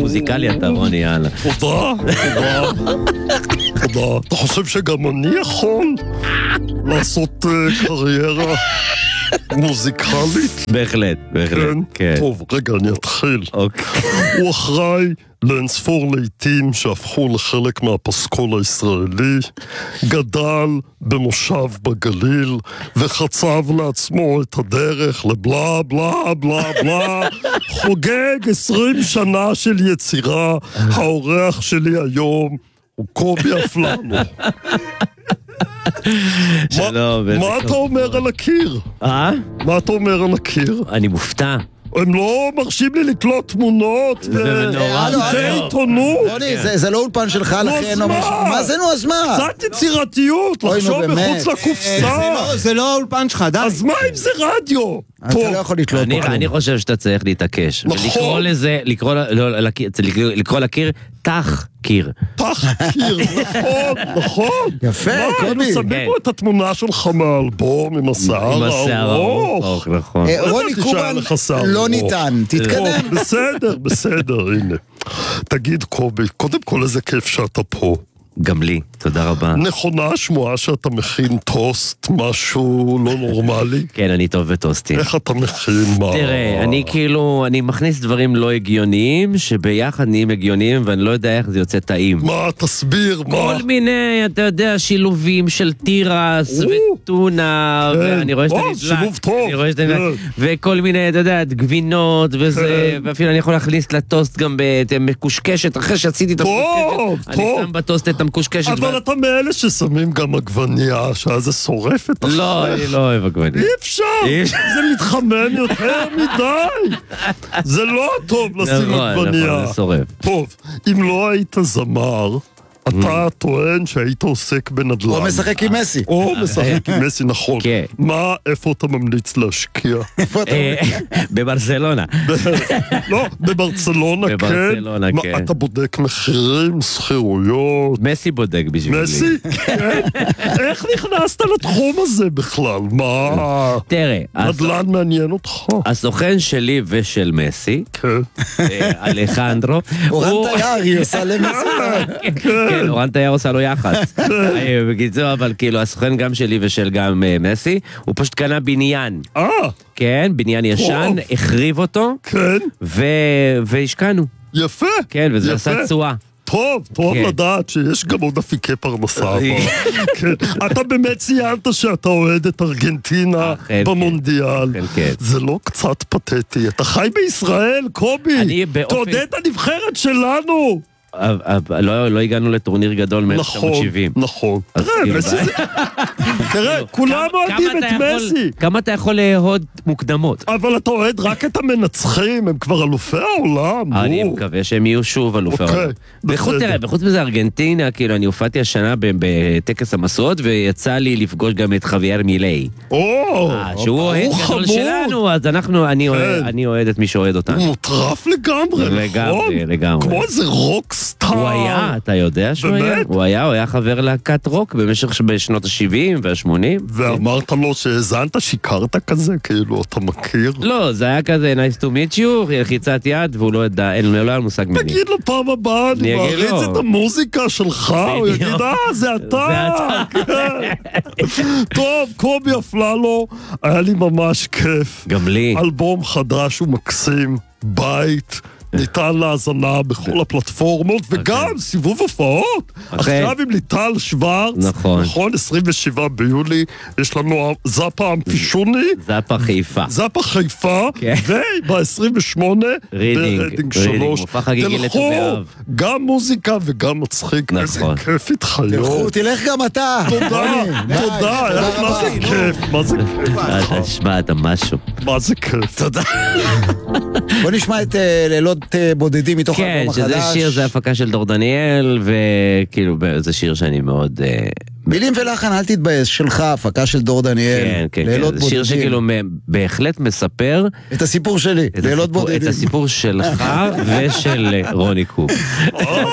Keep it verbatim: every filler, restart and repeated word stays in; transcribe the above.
מוזיקלי אתה, רוני, יאללה. תודה, תודה. תודה. אתה חושב שגם אני יכול לעשות קריירה מוזיקלית? בהחלט, בהחלט. כן? טוב, רגע, אני אתחיל. הוא אחראי לאינספור לעיתים שהפכו לחלק מהפסקול הישראלי, גדל במושב בגליל וחצב לעצמו את הדרך לבלה בלה בלה בלה, חוגג עשרים שנה של יצירה. האורח שלי היום הוא קובי אפללו. שלום. מה אתה אומר על הקיר? אה? מה אתה אומר על הקיר? אני מופתע. הם לא מרשים לי לקלוט תמונות ועיתונות. רוני, זה לא אולפן שלך לכן. מה זה נו, אז מה? קצת יצירתיות, לחשוב מחוץ לקופסה. זה לא האולפן שלך, די. אז מה אם זה רדיו? אתה לא יכול לקלוט פה. אני חושב שאתה צריך להתעקש. ולקרוא לזה, לקרוא לקיר, תח קיר. תח קיר, נכון, נכון. יפה, קובי. שמים פה את התמונה שלך מהאלבום עם השיער הארוך. נכון. רוני קובן, לא ניתן, תתקדם. בסדר, בסדר, הנה. תגיד קובי, קודם כל איזה כיף שאתה פה. גם לי, תודה רבה. נכונה השמועה שאתה מכין טוסט, משהו לא נורמלי? כן, אני טוב בטוסטים. איך אתה מכין? מה? תראה, אני כאילו, אני מכניס דברים לא הגיוניים, שביחד נהיים הגיוניים, ואני לא יודע איך זה יוצא טעים. מה? תסביר, מה? כל מיני, אתה יודע, שילובים של תירס וטונה, ואני רואה שאתה נדלק. שילוב טוב. וכל מיני, אתה יודע, גבינות וזה, ואפילו אני יכול להכניס לטוסט גם מקושקשת, אחרי שעשיתי את המקושקשת, אני שם בטוסט את המקושקשת. אבל אתה מאלה ששמים גם עגבניה, שאז זה שורף את החיים. לא, אני לא אוהב עגבניה. אי אפשר, זה מתחמן יותר מדי. זה לא טוב לשים עגבניה. זה שורף. טוב, אם לא היית זמר, אתה טוען שהיית עוסק בנדל"ן. או משחק עם מסי. או משחק עם מסי, נכון. מה, איפה אתה ממליץ להשקיע? בברצלונה. לא, בברצלונה, כן. בברצלונה, כן. אתה בודק מחירים, שכירויות? מסי בודק בשבילי. מסי? כן. איך נכנסת לתחום הזה בכלל? מה? תראה. נדל"ן מעניין אותך? הסוכן שלי ושל מסי, אלחנדרו. אורן תייר, היא עושה למסי. כן. אורן תייר עושה לו יחס. בקיצור, אבל כאילו, הסוכן גם שלי ושל גם מסי, הוא פשוט קנה בניין. אה. כן, בניין ישן, החריב אותו. כן. והשקענו. יפה. כן, וזה עשה צועה. טוב, טוב לדעת שיש גם עוד אפיקי פרנסה. אתה באמת ציינת שאתה אוהד את ארגנטינה במונדיאל. זה לא קצת פתטי. אתה חי בישראל, קובי. תעודד את הנבחרת שלנו. לא הגענו לטורניר גדול מ-אלף תשע מאות שבעים. נכון, נכון. תראה, כולם אוהדים את מסי. כמה אתה יכול לאהוד מוקדמות? אבל אתה אוהד רק את המנצחים, הם כבר אלופי העולם. אני מקווה שהם יהיו שוב אלופי העולם. וחוץ מזה ארגנטינה, כאילו אני הופעתי השנה בטקס המסעות, ויצא לי לפגוש גם את חוויאר מילי. שהוא אוהד גדול שלנו, אז אני אוהד את מי שאוהד אותנו. הוא מוטרף לגמרי, לגמרי, לגמרי. כמו איזה רוק סטאר. הוא היה, אתה יודע שהוא היה? הוא היה, הוא היה חבר להקת רוק במשך בשנות ה-שבעים וה-שמונים. ואמרת לו שהזנת, שיקרת כזה, כאילו, אתה מכיר? לא, זה היה כזה, nice to meet you, לחיצת יד, והוא לא ידע, אין לו לא מושג מיני. תגיד לו פעם הבאה, אני מעריץ את המוזיקה שלך, הוא יגיד, אה, זה אתה. טוב, קובי אפללו, היה לי ממש כיף. גם לי. אלבום חדש ומקסים, בית. ניתן להזנה בכל הפלטפורמות, וגם סיבוב הופעות. עכשיו עם ליטל שוורץ, נכון, עשרים ושבעה ביולי, יש לנו זאפה אמפישוני. זאפה חיפה. זאפה חיפה, וב-עשרים ושמונה, ברדינג שלוש. תלכו, גם מוזיקה וגם מצחיק. איזה כיף איתך יום. תלך גם אתה. תודה, תודה. מה זה כיף, מה זה כיף. אתה נשמע, אתה משהו. מה זה כיף. תודה. בוא נשמע את לילות בודדים מתוך האלבום החדש. כן, שזה שיר, זה הפקה של דור דניאל, וכאילו, זה שיר שאני מאוד... מילים ולחן, אל תתבייש, שלך, הפקה של דור דניאל. כן, כן, כן. זה שיר שכאילו בהחלט מספר... את הסיפור שלי, לילות בודדים. את הסיפור שלך ושל רוני קוב.